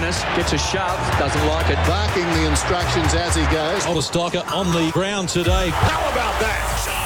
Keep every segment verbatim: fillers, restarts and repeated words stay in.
Dennis gets a shove, doesn't like it. Barking the instructions as he goes. Oliver Stocker on the ground today. How about that?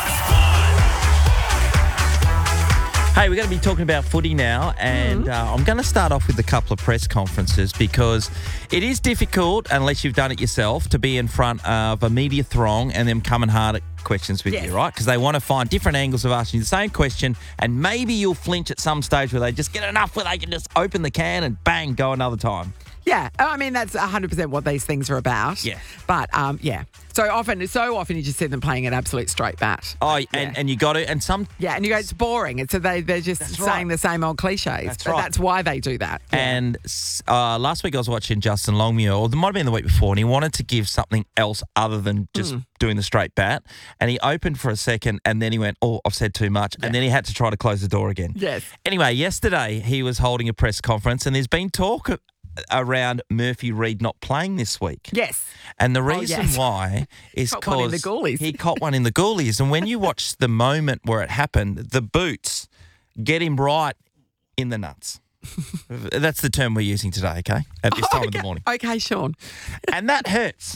Hey, we're going to be talking about footy now, and Mm-hmm. uh, I'm going to start off with a couple of press conferences because it is difficult, unless you've done it yourself, to be in front of a media throng and them coming hard at questions with Yes. you, right? Because they want to find different angles of asking you the same question, and maybe you'll flinch at some stage where they just get enough where they can just open the can and bang, go another time. Yeah, I mean, that's one hundred percent what these things are about. Yeah. But, um, yeah, so often so often you just see them playing an absolute straight bat. Oh, Yeah. and, and you got to, and some... Yeah, and you go, it's boring. And so they, they're just That's saying right. the same old cliches. That's but right. that's why they do that. Yeah. And uh, last week I was watching Justin Longmuir, or it might have been the week before, and he wanted to give something else other than just Mm. doing the straight bat. And he opened for a second, and then he went, oh, I've said too much. And then he had to try to close the door again. Yes. Anyway, yesterday he was holding a press conference, and there's been talk around Murphy Reid not playing this week. Yes. And the reason yes. why is Caught one in the because goalies. he caught one in the goalies. And when you watch the moment where it happened, the boots get him right in the nuts. That's the term we're using today, okay? At this time okay. of the morning. Okay, Sean. And that hurts.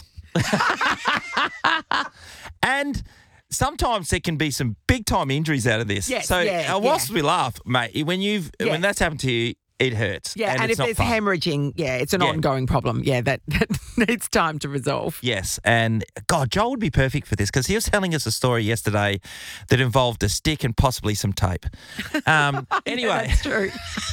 And sometimes there can be some big time injuries out of this. Yes, so yeah, uh, whilst yeah. we laugh, mate, when you've Yeah. when that's happened to you, it hurts. Yeah, and, it's if not there's fun. hemorrhaging, yeah, it's an Yeah. ongoing problem. Yeah, that, that needs time to resolve. Yes, and God, Joel would be perfect for this because he was telling us a story yesterday that involved a stick and possibly some tape. Um, anyway, That's true.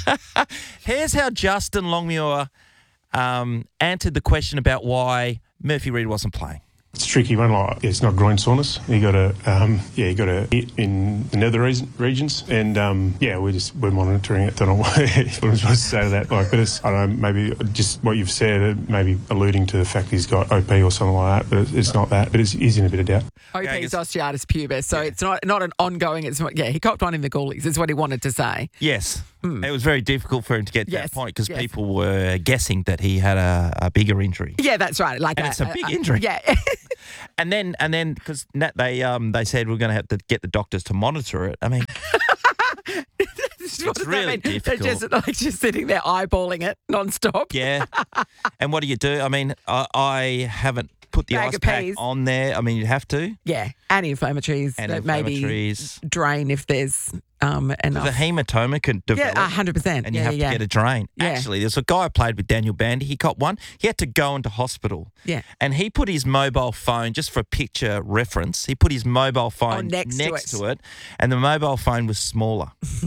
here's how Justin Longmuir um, answered the question about why Murphy Reid wasn't playing. It's a tricky one. Like, it's not groin soreness. You got to, um, yeah, you got to hit in the nether re- regions, and um, yeah, we're just we're monitoring it. Don't know what, what I'm supposed to say to that. Like, but it's I don't know, maybe just what you've said, maybe alluding to the fact he's got O P or something like that. But it's, it's not that. But it's, he's in a bit of doubt. O P I is guess- osteitis pubis, so it's not not an ongoing. It's what, yeah, he copped one in the goalies. Is what he wanted to say. Yes, it was very difficult for him to get to Hmm. Yes, that point because yes. people were guessing that he had a, a bigger injury. Yeah, that's right. Like And it's a big injury. Yeah. And then, and then, because they um they said we're going to have to get the doctors to monitor it. I mean, What does that really mean? difficult. They're just like just sitting there eyeballing it nonstop. yeah. And what do you do? I mean, I, I haven't put the Bag ice of pack peas. on there. I mean, you'd have to. Yeah, anti-inflammatories. that maybe Anti-inflammatories. drain if there's um enough. The hematoma can develop. Yeah, a hundred percent. And you yeah, have yeah. to get a drain. Yeah. Actually, there's a guy I played with, Daniel Bandy. He got one. He had to go into hospital. Yeah. And he put his mobile phone, just for picture reference, he put his mobile phone Oh, next to it. to it, and the mobile phone was smaller.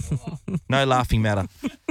No laughing matter.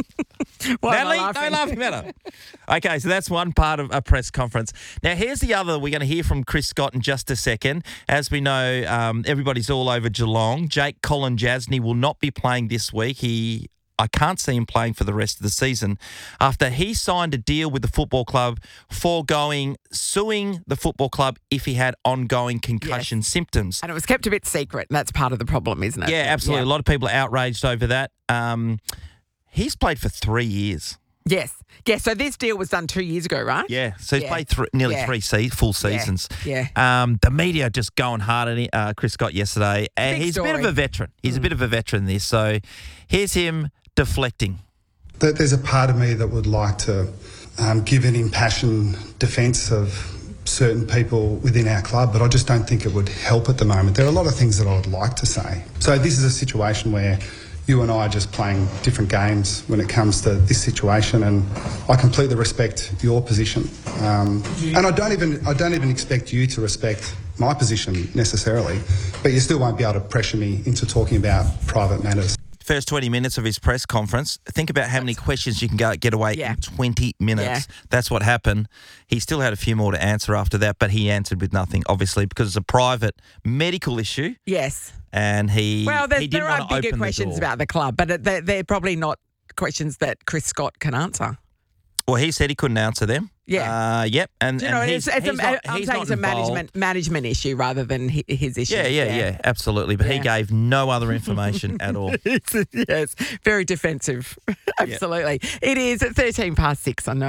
Why am I Natalie, no laughing? laughing matter. Okay, so that's one part of a press conference. Now, here's the other. We're going to hear from Chris Scott in just a second. As we know, um, everybody's all over Geelong. Jake Colin Jasny will not be playing this week. He, I can't see him playing for the rest of the season after he signed a deal with the football club foregoing suing the football club if he had ongoing concussion symptoms. And it was kept a bit secret, and that's part of the problem, isn't it? Yeah, absolutely. A lot of people are outraged over that. Um, he's played for three years. Yes. Yeah, so this deal was done two years ago, right? Yeah, so he's Yeah. played th- nearly Yeah. three se- full seasons. Yeah. Um, the media just going hard at uh, Chris Scott yesterday. And Big he's a bit of story. a veteran. He's a bit of a veteran in this. So here's him deflecting. There- There's a part of me that would like to um, give an impassioned defence of certain people within our club, but I just don't think it would help at the moment. There are a lot of things that I would like to say. So this is a situation where you and I are just playing different games when it comes to this situation, and I completely respect your position. Um, and I don't even I don't even expect you to respect my position necessarily, but you still won't be able to pressure me into talking about private matters. First twenty minutes of his press conference. Think about how many questions you can go, get away Yeah. in twenty minutes. Yeah. That's what happened. He still had a few more to answer after that, but he answered with nothing, obviously, because it's a private medical issue. Yes. And he, Well, there's, he didn't there are want to bigger open the questions door. about the club, but they're, they're probably not questions that Chris Scott can answer. Well, he said he couldn't answer them. Yeah. Uh, yep. And, Do you know, and it's, he's, it's he's a, not, I'm he's saying not it's a involved. management management issue rather than hi- his issue. Yeah, yeah, yeah, absolutely. But he Yeah. gave no other information at all. It's- yes, very defensive. Absolutely. It is at thirteen past six on Nova.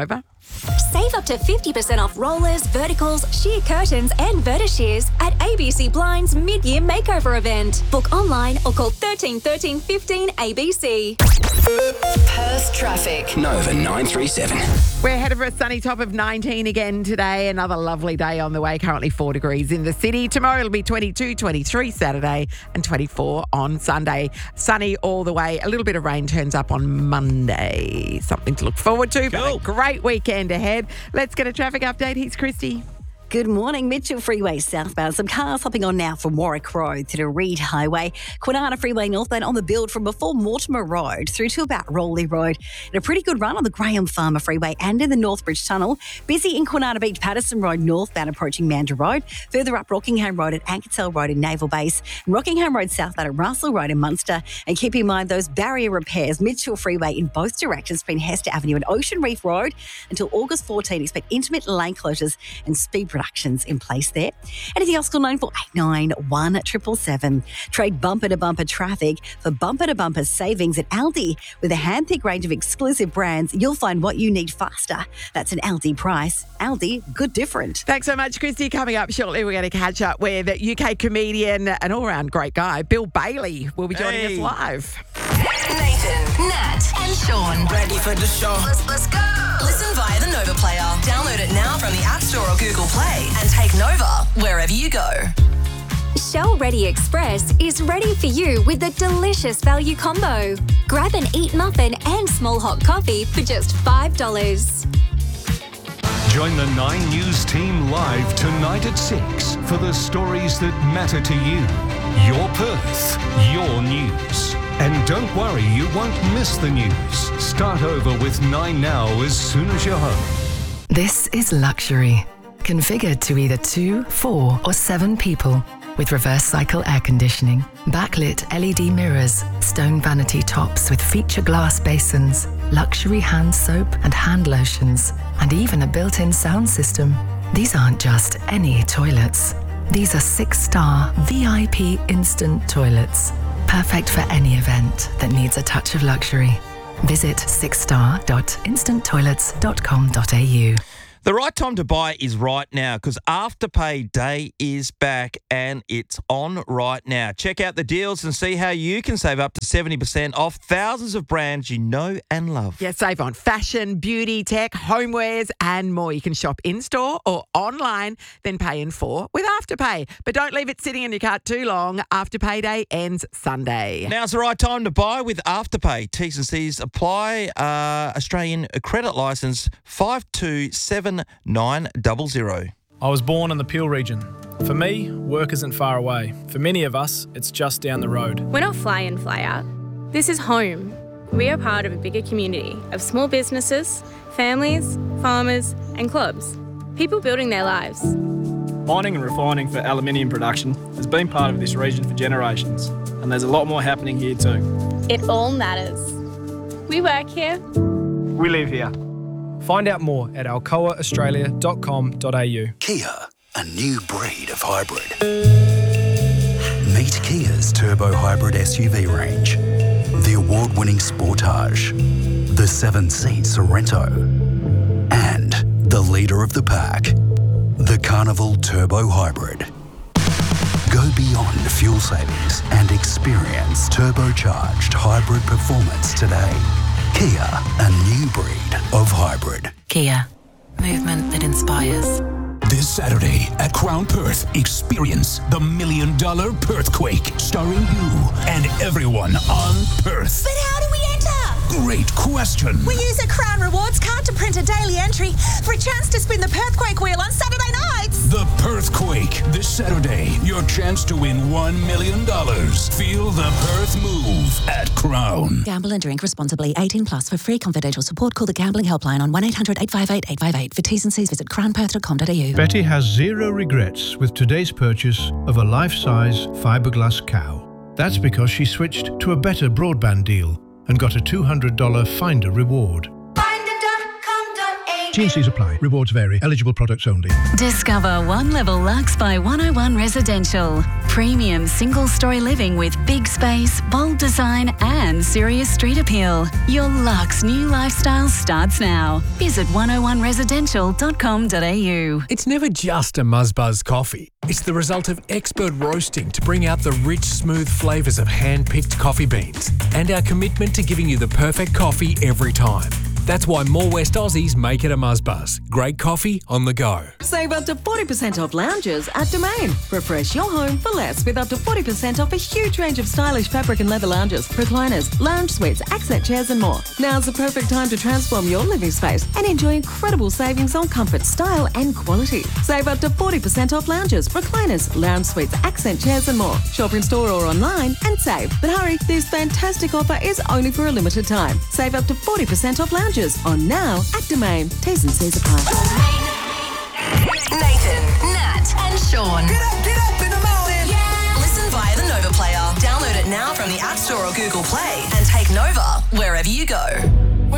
Save up to fifty percent off rollers, verticals, sheer curtains and vertishears at A B C Blinds mid-year makeover event. Book online or call thirteen thirteen fifteen A B C. Perth traffic. Nova nine three seven. We're headed for a sunny top of nineteen again today. Another lovely day on the way. Currently four degrees in the city. Tomorrow it'll be twenty-two, twenty-three Saturday and twenty-four on Sunday. Sunny all the way. A little bit of rain turns up on Monday. Something to look forward to. Cool. But a great weekend ahead. Let's get a traffic update. Here's Christy. Good morning. Mitchell Freeway southbound. Some cars hopping on now from Warwick Road through to Reed Highway. Kwinana Freeway northbound on the build from before Mortimer Road through to about Rowley Road. And a pretty good run on the Graham Farmer Freeway and in the Northbridge Tunnel. Busy in Kwinana Beach, Patterson Road northbound approaching Mandurah Road. Further up Rockingham Road at Ankersell Road in Naval Base. And Rockingham Road southbound at Russell Road in Munster. And keep in mind those barrier repairs. Mitchell Freeway in both directions between Hester Avenue and Ocean Reef Road until August fourteenth. Expect intermittent lane closures and speed reductions in place there. Anything else, call nine four eight nine, one seven seven seven. Trade bumper to bumper traffic for bumper to bumper savings at Aldi. With a hand-picked range of exclusive brands, you'll find what you need faster. That's an Aldi price. Aldi, good different. Thanks so much, Christy. Coming up shortly, we're going to catch up with U K comedian and all-round great guy, Bill Bailey, will be joining Hey. us live. Nathan, Nat, and Sean. Ready for the show. Let's, let's go. Listen via the Nova player. Download it now from the App Store or Google Play and take Nova wherever you go. Shell Ready Express is ready for you with a delicious value combo. Grab an Eat Muffin and small hot coffee for just five dollars. Join the Nine News team live tonight at six for the stories that matter to you. Your Perth, your news. And don't worry, you won't miss the news. Start over with Nine Now as soon as you're home. This is luxury. Configured to either two, four, or seven people. With reverse cycle air conditioning, backlit L E D mirrors, stone vanity tops with feature glass basins, luxury hand soap and hand lotions, and even a built-in sound system. These aren't just any toilets. These are six-star V I P instant toilets. Perfect for any event that needs a touch of luxury. Visit six star dot instant toilets dot com dot a u. The right time to buy is right now because Afterpay Day is back and it's on right now. Check out the deals and see how you can save up to seventy percent off thousands of brands you know and love. Yeah, save on fashion, beauty, tech, homewares and more. You can shop in-store or online, then pay in full with Afterpay. But don't leave it sitting in your cart too long. Afterpay Day ends Sunday. Now's the right time to buy with Afterpay. T's and C's apply. Uh, Australian credit licence five two seven nine zero zero. I was born in the Peel region. For me, work isn't far away. For many of us, it's just down the road. We're not fly in, fly out. This is home. We are part of a bigger community of small businesses, families, farmers and clubs. People building their lives. Mining and refining for aluminium production has been part of this region for generations, and there's a lot more happening here too. It all matters. We work here. We live here. Find out more at alcoa australia dot com dot a u. Kia, a new breed of hybrid. Meet Kia's turbo hybrid S U V range. The award-winning Sportage, the seven-seat Sorrento, and the leader of the pack, the Carnival Turbo Hybrid. Go beyond fuel savings and experience turbocharged hybrid performance today. Kia, a new breed of hybrid. Kia, movement that inspires. This Saturday at Crown Perth, experience the Million Dollar Perthquake, starring you and everyone on Perth. But how do we enter? Great question. We use a Crown Rewards card to print a daily entry for a chance to spin the Perthquake wheel on Saturday nights. The Perthquake, this Saturday, your chance to win one million dollars. Feel the Perth move at Crown. Gamble and drink responsibly. eighteen plus. For free confidential support, call the Gambling Helpline on one eight hundred eight five eight eight five eight. For T's and C's, visit crown perth dot com dot a u. Betty has zero regrets with today's purchase of a life-size fiberglass cow. That's because she switched to a better broadband deal and got a two hundred dollars Finder reward. finder dot com dot a T and Cs apply. Rewards vary. Eligible products only. Discover One Level Lux by one oh one Residential. Premium single-story living with big space, bold design and serious street appeal. Your Lux new lifestyle starts now. Visit one oh one residential dot com dot a u. It's never just a Muzzbuzz coffee. It's the result of expert roasting to bring out the rich, smooth flavours of hand-picked coffee beans and our commitment to giving you the perfect coffee every time. That's why more West Aussies make it a Muzzbuzz. Great coffee on the go. Save up to forty percent off lounges at Domain. Refresh your home for less with up to forty percent off a huge range of stylish fabric and leather lounges, recliners, lounge suites, accent chairs and more. Now's the perfect time to transform your living space and enjoy incredible savings on comfort, style and quality. Save up to forty percent off lounges, recliners, lounge suites, accent chairs and more. Shop in store or online and save. But hurry, this fantastic offer is only for a limited time. Save up to forty percent off lounges on now at Domain. T's and C's apply. Nathan, Nat, and Sean. Get up, get up in the morning. Yeah. Listen via the Nova Player. Download it now from the App Store or Google Play and take Nova wherever you go.